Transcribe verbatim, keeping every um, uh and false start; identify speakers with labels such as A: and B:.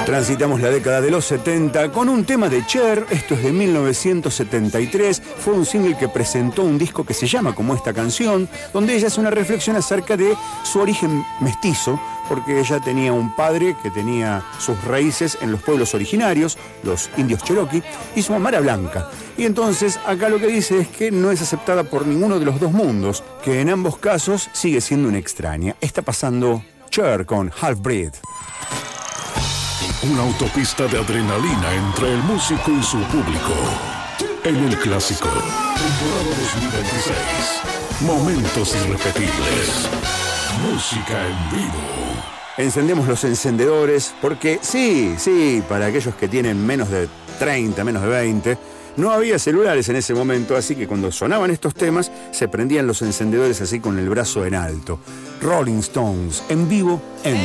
A: Transitamos la década de los setenta con un tema de Cher. Esto es de mil novecientos setenta y tres. Fue un single que presentó un disco que se llama como esta canción, donde ella hace una reflexión acerca de su origen mestizo, porque ella tenía un padre que tenía sus raíces en los pueblos originarios, los indios Cherokee, y su mamá era blanca. Y entonces acá lo que dice es que no es aceptada por ninguno de los dos mundos, que en ambos casos sigue siendo una extraña. Está pasando Cher con Half Breed.
B: Una autopista de adrenalina entre el músico y su público. En el clásico, temporada dos mil veintiséis. Momentos irrepetibles. Música en vivo.
A: Encendemos los encendedores porque sí, sí, para aquellos que tienen menos de treinta, menos de veinte, no había celulares en ese momento, así que cuando sonaban estos temas se prendían los encendedores así con el brazo en alto. Rolling Stones, en vivo, en